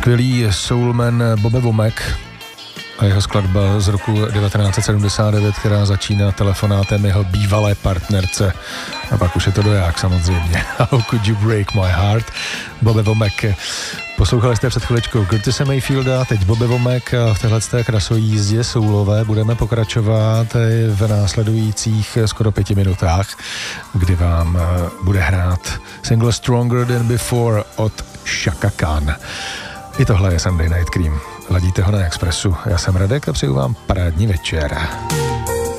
Skvělý soulman Bobby Womack a jeho skladba z roku 1979, která začíná telefonátem jeho bývalé partnerce. A pak už je to doják samozřejmě. How could you break my heart? Bobby Womack. Poslouchali jste před chviličkou Curtise Mayfielda, teď Bobby Womack a v téhleté krasové jízdě soulové budeme pokračovat v následujících skoro 5 minutách, kdy vám bude hrát single Stronger Than Before od Chaka Khan. I tohle je Sunday Night Cream. Ladíte ho na Expressu. Já jsem Radek a přeju vám parádní večer.